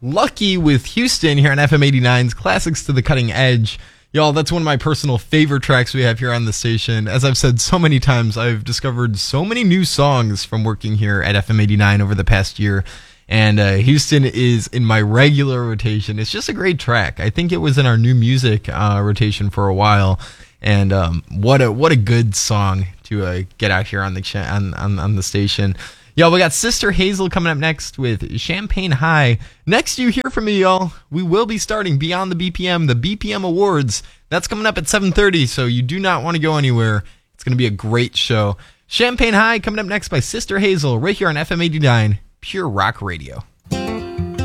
Lucky with Houston here on FM 89's Classics to the Cutting Edge. Y'all, that's one of my personal favorite tracks we have here on the station. As I've said so many times, I've discovered so many new songs from working here at FM 89 over the past year. And Houston is in my regular rotation. It's just a great track. I think it was in our new music rotation for a while. And what a good song to get out here on the on the station. Y'all, we got Sister Hazel coming up next with Champagne High. Next you hear from me, y'all, we will be starting Beyond the BPM Awards. That's coming up at 7:30, so you do not want to go anywhere. It's going to be a great show. Champagne High coming up next by Sister Hazel right here on FM 89, Pure Rock Radio.